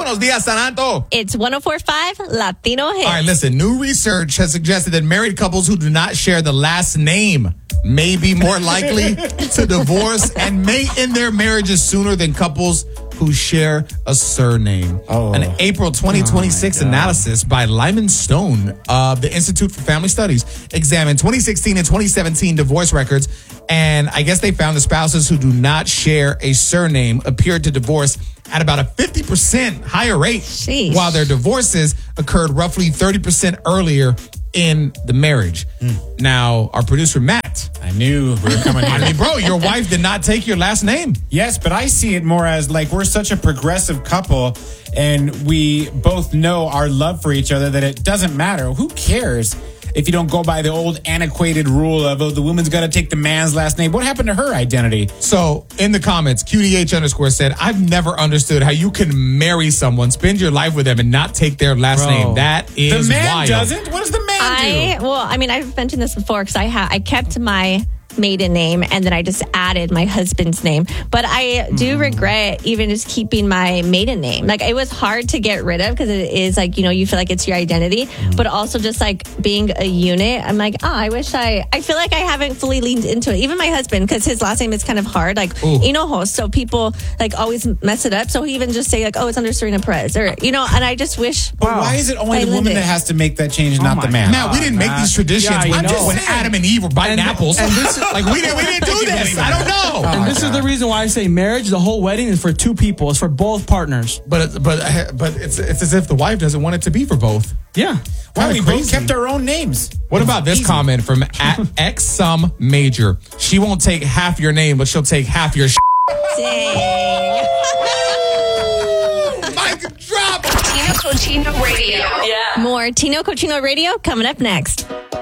Buenos dias, Santo. It's 104.5 Latino Hits. All right, listen. New research has suggested that married couples who do not share the last name may be more likely to divorce and may end their marriages sooner than couples who share a surname. An April 2026 analysis by Lyman Stone of the Institute for Family Studies examined 2016 and 2017 divorce records, and I guess they found the spouses who do not share a surname appeared to divorce at about a 50% higher rate, Sheesh. while their divorces occurred roughly 30% earlier in the marriage. Now, our producer, Matt. I knew we were coming here. I mean, bro, your wife did not take your last name. Yes, but I see it more as like we're such a progressive couple and we both know our love for each other that it doesn't matter. Who cares if you don't go by the old antiquated rule of, oh, the woman's got to take the man's last name? What happened to her identity? So, in the comments, QDH_ said, I've never understood how you can marry someone, spend your life with them, and not take their last name. That is The man wild. doesn't? What does the man do? Well, I mean, I've mentioned this before because I kept my maiden name and then I just added my husband's name. But I do regret even just keeping my maiden name. Like, it was hard to get rid of because it is like, you know, you feel like it's your identity, but also just like being a unit. I'm like, I feel like I haven't fully leaned into it. Even my husband, because his last name is kind of hard, like Hinojos. So people like always mess it up. So he even just say like, oh, it's under Serena Perez, or, you know, and I just wish. But why is it only I the live woman it. that has to make that change, not the man? Matt, we didn't make these traditions Yeah, I when, know. when Adam and Eve were biting apples. and this is- like, we didn't do this. I don't know. And this is the reason why I say marriage, the whole wedding is for two people. It's for both partners. But it's as if the wife doesn't want it to be for both. Yeah. Why we both crazy. kept our own names? What about this comment from @XSum Major? She won't take half your name, but she'll take half your Dang. Mic drop. Tino Cochino Radio. More Tino Cochino Radio coming up next.